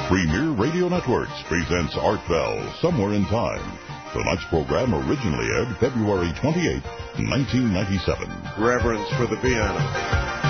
Premier Radio Networks presents Art Bell, Somewhere in Time. Tonight's program originally aired February 28, 1997. Reverence for the piano.